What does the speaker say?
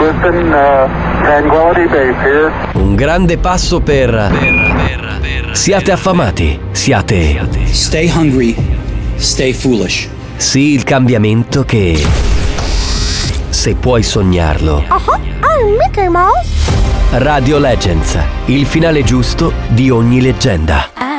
Houston, Tranquility Base here. Un grande passo per... Siate affamati, siate... Stay hungry, stay foolish. Sì, il cambiamento che... Se puoi sognarlo. I'm Mickey Mouse. Radio Legends, il finale giusto di ogni leggenda.